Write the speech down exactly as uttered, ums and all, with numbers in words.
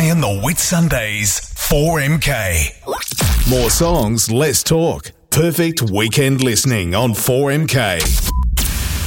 Ryan the Whitsundays, four M K. More songs, less talk. Perfect weekend listening on four M K.